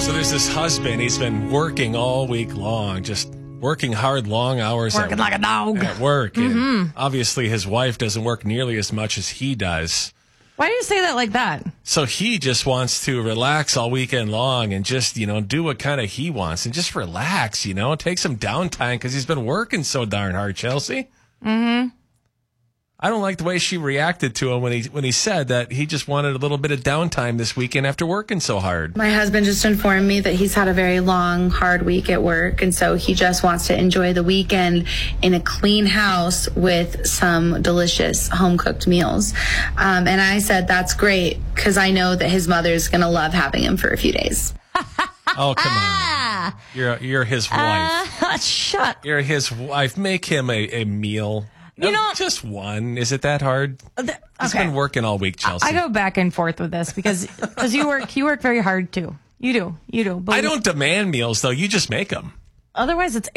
So there's this husband. He's been working all week long, just working hard, long hours. Working like a dog. At work. And obviously, his wife doesn't work nearly as much as he does. Why do you say that like that? So he just wants to relax all weekend long and just, do what kind of he wants and just relax, take some downtime because he's been working so darn hard, Chelsea. Mm-hmm. I don't like the way she reacted to him when he said that he just wanted a little bit of downtime this weekend after working so hard. My husband just informed me that he's had a very long, hard week at work, and so he just wants to enjoy the weekend in a clean house with some delicious home-cooked meals. And I said, that's great, because I know that his mother's going to love having him for a few days. Oh, come on. You're his wife. Shut. You're his wife. Make him a meal. Just one. Is it that hard? He's been working all week, Chelsea. I go back and forth with this because you work very hard too. You do. But I don't demand meals, though. You just make them. Otherwise, it's